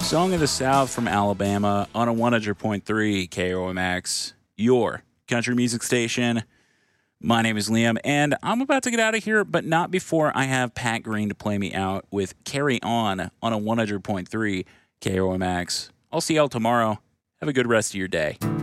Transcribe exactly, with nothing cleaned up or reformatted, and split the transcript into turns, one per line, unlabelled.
Song of the South from Alabama on a one hundred point three K O M X, your country music station. My name is Liam, and I'm about to get out of here, but not before I have Pat Green to play me out with Carry On on a one hundred point three K O M X. I'll see y'all tomorrow. Have a good rest of your day.